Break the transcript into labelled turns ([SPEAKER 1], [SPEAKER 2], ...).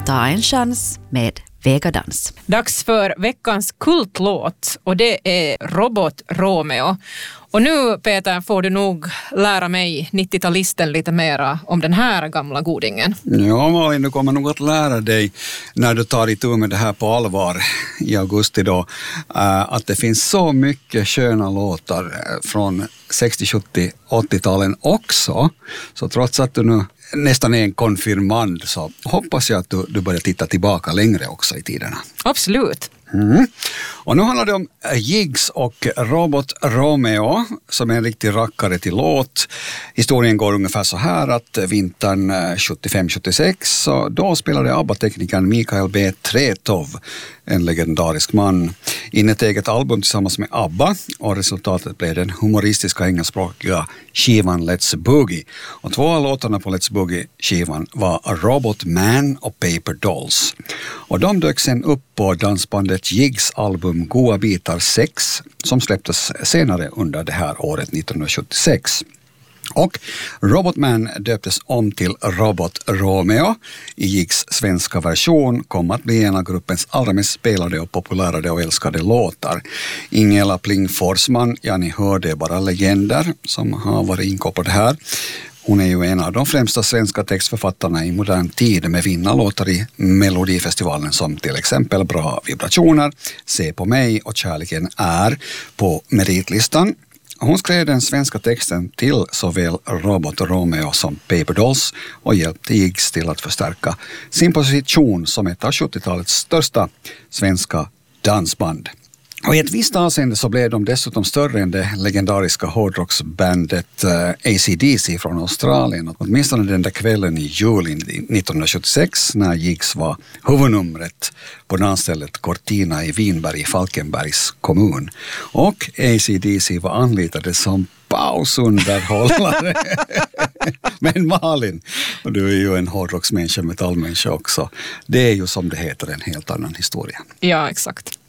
[SPEAKER 1] Ta en chans med Vegadans.
[SPEAKER 2] Dags för veckans kultlåt och det är Robot Romeo. Och nu, Peter, får du nog lära mig 90-talisten lite mera om den här gamla godingen.
[SPEAKER 3] Ja, Malin, du kommer nog att lära dig när du tar itu med det här på allvar i augusti då, att det finns så mycket sköna låtar från 60, 70, 80-talen också. Så trots att du nu nästan är en konfirmand så hoppas jag att du börjar titta tillbaka längre också i tiderna.
[SPEAKER 2] Absolut.
[SPEAKER 3] Och nu handlar det om Jigs och Robot Romeo som är en riktig rackare till låt. Historien går ungefär så här att vintern 75-76 så då spelade ABBA-teknikern Mikael B. Tretow, en legendarisk man, in ett eget album tillsammans med ABBA och resultatet blev den humoristiska engelskspråkiga skivan Let's Boogie. Och två av låtarna på Let's Boogie-skivan var Robot Man och Paper Dolls. Och de dök sen upp på dansbandet Jigs album Goa bitar 6 som släpptes senare under det här året 1976. Och Robot Man döptes om till Robot Romeo. I Jigs svenska version kom att bli en av gruppens allra mest spelade och populärade och älskade låtar. Ingela Pling Forsman, ja ni hörde bara legender som har varit inkopplade här. Hon är ju en av de främsta svenska textförfattarna i modern tid med vinnarlåtar i Melodifestivalen som till exempel Bra vibrationer, Se på mig och Kärleken är på meritlistan. Hon skrev den svenska texten till såväl Robot Romeo som Paper Dolls och hjälpte Jigs till att förstärka sin position som ett av 70-talets största svenska dansband. Och i ett visst avseende så blev de dessutom större än det legendariska hårdrocksbandet AC/DC från Australien. Åtminstone den där kvällen i juli 1976 när Jigs var huvudnumret på dansstället Cortina i Vinberg i Falkenbergs kommun. Och AC/DC var anlitade som pausunderhållare. Men Malin, och du är ju en hårdrocksmänniska, metallmänniska också. Det är ju som det heter en helt annan historia.
[SPEAKER 2] Ja, exakt.